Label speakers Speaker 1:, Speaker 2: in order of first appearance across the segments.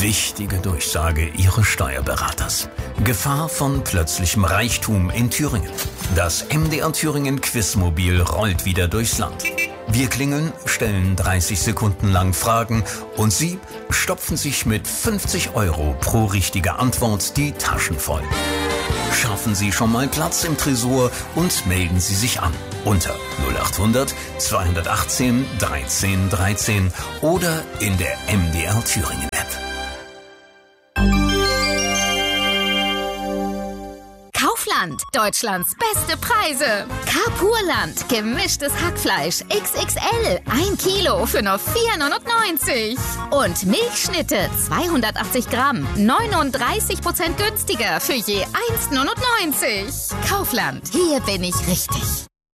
Speaker 1: Wichtige Durchsage Ihres Steuerberaters. Gefahr von plötzlichem Reichtum in Thüringen. Das MDR Thüringen Quizmobil rollt wieder durchs Land. Wir klingeln, stellen 30 Sekunden lang Fragen und Sie stopfen sich mit 50 € pro richtige Antwort die Taschen voll. Schaffen Sie schon mal Platz im Tresor und melden Sie sich an unter 0800 218 13 13 oder in der MDR Thüringen App.
Speaker 2: Kaufland, Deutschlands beste Preise. Carpurland, gemischtes Hackfleisch XXL, 1 Kilo für nur 4,99 €. Und Milchschnitte, 280 Gramm, 39% günstiger für je 1,99 €. Kaufland, hier bin ich richtig.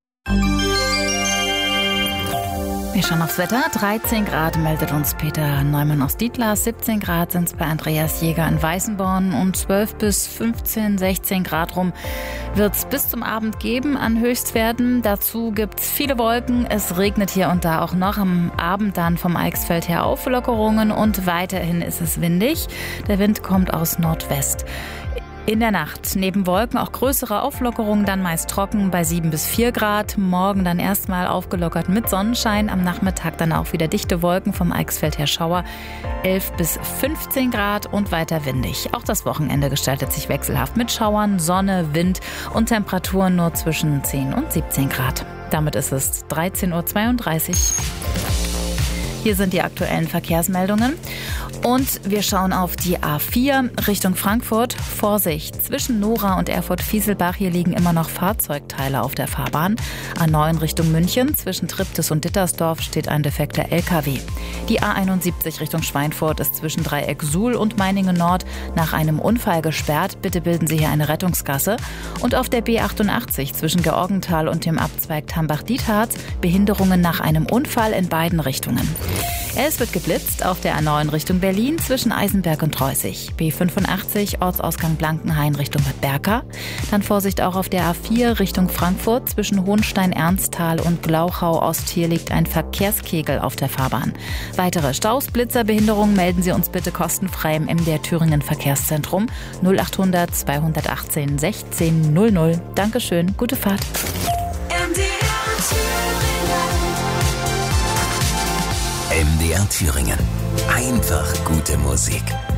Speaker 3: Wir schauen aufs Wetter. 13 Grad meldet uns Peter Neumann aus Dietlas. 17 Grad sind es bei Andreas Jäger in Weißenborn. Und 12 bis 15, 16 Grad rum wird es bis zum Abend geben an Höchstwerten. Dazu gibt es viele Wolken. Es regnet hier und da auch noch. Am Abend dann vom Eichsfeld her Auflockerungen. Und weiterhin ist es windig. Der Wind kommt aus Nordwest. In der Nacht neben Wolken auch größere Auflockerungen, dann meist trocken bei 7 bis 4 Grad. Morgen dann erstmal aufgelockert mit Sonnenschein. Am Nachmittag dann auch wieder dichte Wolken, vom Eichsfeld her Schauer. 11 bis 15 Grad und weiter windig. Auch das Wochenende gestaltet sich wechselhaft mit Schauern, Sonne, Wind und Temperaturen nur zwischen 10 und 17 Grad. Damit ist es 13:32 Uhr. Hier sind die aktuellen Verkehrsmeldungen. Und wir schauen auf die A4 Richtung Frankfurt. Vorsicht, zwischen Nora und Erfurt-Fieselbach, hier liegen immer noch Fahrzeugteile auf der Fahrbahn. A9 Richtung München, zwischen Triptis und Dittersdorf steht ein defekter LKW. Die A71 Richtung Schweinfurt ist zwischen Dreieck Suhl und Meiningen Nord nach einem Unfall gesperrt. Bitte bilden Sie hier eine Rettungsgasse. Und auf der B88 zwischen Georgenthal und dem Abzweig Tambach-Dietharz Behinderungen nach einem Unfall in beiden Richtungen. Es wird geblitzt auf der A9 Richtung Berlin zwischen Eisenberg und Treusig. B85 Ortsausgang Blankenhain Richtung Bad Berka. Dann Vorsicht auch auf der A4 Richtung Frankfurt zwischen Hohenstein-Ernsthal und Glauchau Ost. Hier liegt ein Verkehrskegel auf der Fahrbahn. Weitere Staus, Blitzer, Behinderungen melden Sie uns bitte kostenfrei im MDR Thüringen Verkehrszentrum 0800 218 16 00. Dankeschön, gute Fahrt.
Speaker 1: MDR Thüringen. Einfach gute Musik.